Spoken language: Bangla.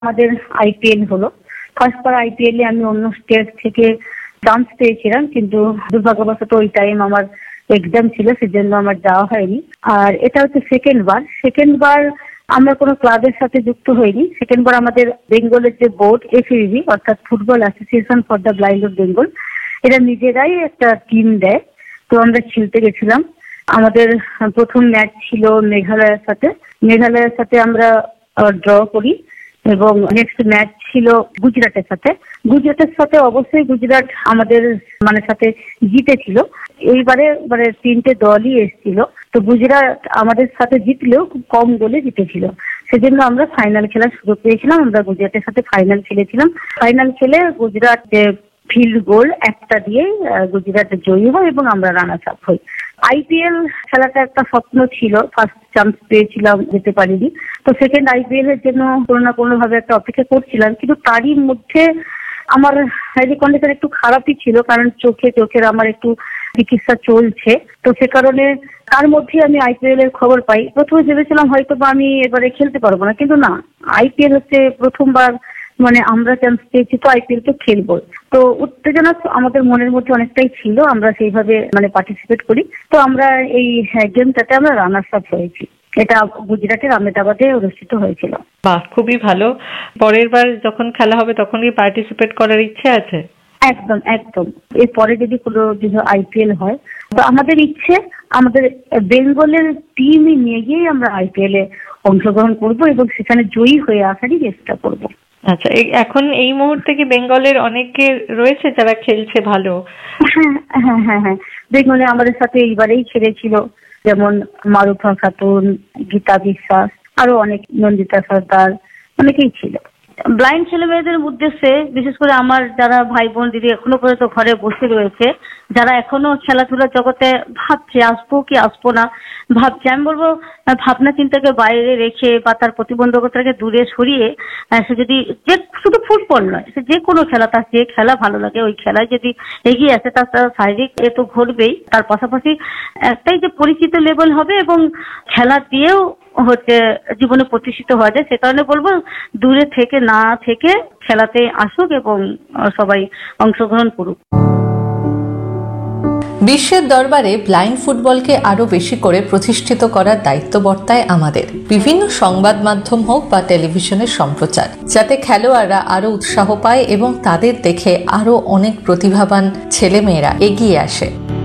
আমাদের আইপিএল হলো। ফার্স্টবার আইপিএল এ আমি অন্য স্টেট থেকে চান্স পেয়েছিলাম, কিন্তু দুর্ভাগ্যবশত ওই টাইম আমার এক্সাম ছিল, সেজন্য আমার যাওয়া হয়নি। আর এটা হচ্ছে সেকেন্ডবার আমরা কোনো ক্লাবের সাথে যুক্ত হইনি। সেকেন্ডবার আমাদের বেঙ্গলের যে বোর্ড এফএবি, অর্থাৎ football association for the blind of Bengal, এরা নিজেরাই একটা টিম দেয়। তো আমরা খেলতে গেছিলাম। আমাদের প্রথম ম্যাচ ছিল মেঘালয়ের সাথে আমরা ড্র করি, এবং নেক্সট ম্যাচ ছিল গুজরাটের সাথে অবশ্যই গুজরাট আমাদের সাথে জিতেছিল। এইবারে তিনটে দলই এসেছিল, তো গুজরাট আমাদের সাথে জিতলেও খুব কম গোলে জিতেছিল। সেজন্য আমরা ফাইনাল খেলার সুযোগ পেয়েছিলাম। আমরা গুজরাটের সাথে ফাইনাল খেলেছিলাম। ফাইনাল খেলে গুজরাট ফিল্ড গোল একটা দিয়ে গুজরাট জয়ী হয় এবং আমরা রানার্স আপ হই। আইপিএল খেলাটা একটা স্বপ্ন ছিল, ফার্স্ট চান্স পেয়েছিলাম, যেতে পারিনি। তো সেকেন্ড আইপিএল এর জন্য কোনো না কোনো ভাবে একটা অপেক্ষা করছিলাম, কিন্তু তারই মধ্যে আমার শারীরিক কন্ডিশন একটু খারাপই ছিল, কারণ চোখের আমার একটু চিকিৎসা চলছে। তো সে কারণে তার মধ্যে আমি আইপিএল এর খবর পাই। প্রথমে ভেবেছিলাম হয়তো বা আমি এবারে খেলতে পারবো না, কিন্তু না, আইপিএল হচ্ছে প্রথমবার আমরা চান্স পেয়েছি, তো আইপিএল তো খেলবো। তো উত্তেজনা আমাদের মনের মধ্যে অনেকটাই ছিল, আমরা সেইভাবে পার্টিসিপেট করি। তো আমরা এই গেমটাতে আমরা রানার্স আপ হয়েছি। এটা গুজরাটের আহমেদাবাদে অনুষ্ঠিত হয়েছিল। বাহ, খুবই ভালো। পরের বার যখন খেলা হবে তখন কি পার্টিসিপেট করার ইচ্ছে আছে? একদম। এরপরে যদি কোনো আইপিএল হয়, তো আমাদের ইচ্ছে আমাদের বেঙ্গলের টিমই নিয়ে গিয়ে আমরা আইপিএল এ অংশগ্রহণ করবো এবং সেখানে জয়ী হয়ে আসারই চেষ্টা করবো। আচ্ছা, এখন এই মুহূর্তে কি বেঙ্গলের অনেকে রয়েছে যারা খেলছে ভালো? হ্যাঁ, বেঙ্গলে আমাদের সাথে এইবারেই খেলেছিল, যেমন মারুফা খাতুন, গীতা বিশ্বাস, আরো অনেক, নন্দিতা সর্দার, অনেকেই ছিল। ব্লাইন্ড ছেলে মেয়েদের উদ্দেশ্যে, বিশেষ করে আমার যারা ভাই বোন দিদি এখনো পর্যন্ত ঘরে বসে রয়েছে, যারা এখনো খেলাধুলার জগতে ভাবছে আসবো কি আসবো না ভাবছে, আমি বলবো ভাবনা চিন্তাকে বাইরে রেখে বা তার প্রতিবন্ধকতাকে দূরে সরিয়ে সে যদি, যে শুধু ফুটবল নয়, সে যে কোনো খেলা, তার যে খেলা ভালো লাগে ওই খেলায় যদি এগিয়ে আসে, তার শারীরিক এ তো ঘটবেই, তার পাশাপাশি একটাই যে পরিচিত লেভেল হবে এবং খেলা দিয়েও জীবনে প্রতিষ্ঠিত হওয়া যায়। সে কারণে বলবো দূরে থেকে না থেকে খেলাতে আসুক এবং সবাই অংশগ্রহণ করুক। বিশ্বের দরবারে ব্লাইন্ড ফুটবলকে আরো বেশি করে প্রতিষ্ঠিত করার দায়িত্ব বর্তায় আমাদের। বিভিন্ন সংবাদ মাধ্যম হোক বা টেলিভিশনের সম্প্রচার, যাতে খেলোয়াড়রা আরো উৎসাহ পায় এবং তাদের দেখে আরো অনেক প্রতিভাবান ছেলেমেয়েরা এগিয়ে আসে।